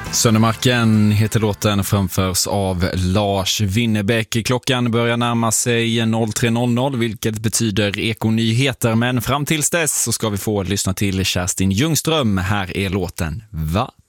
Söndermarken heter låten, framförs av Lars Winnerbäck. Klockan börjar närma sig 03.00, vilket betyder ekonyheter. Men fram tills dess så ska vi få lyssna till Kerstin Ljungström. Här är låten Va?